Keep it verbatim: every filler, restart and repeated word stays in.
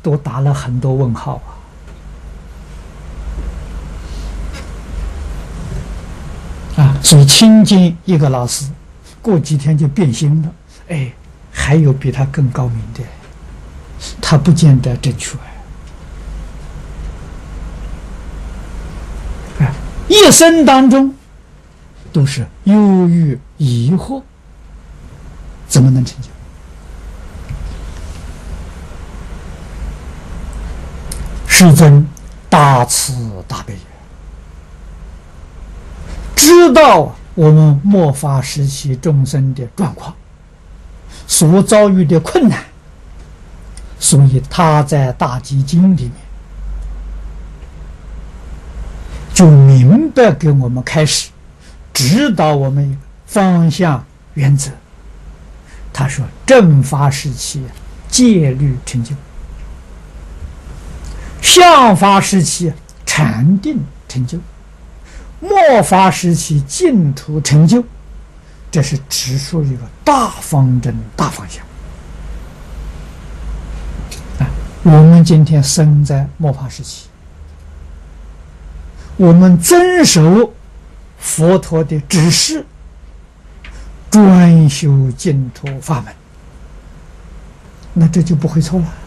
都打了很多问号啊！啊，所以亲近一个老师，过几天就变心了。哎，还有比他更高明的，他不见得正确。啊，一生当中都是忧郁疑惑，怎么能成就？世尊大慈大悲，知道我们末法时期众生的状况，所遭遇的困难，所以他在大集经里面就明白给我们开始指导我们一个方向原则。他说正法时期戒律成就，相法时期禅定成就，末法时期净土成就，这是指出一个大方针大方向啊！我们今天生在末法时期，我们遵守佛陀的指示，专修净土法门，那这就不会错了。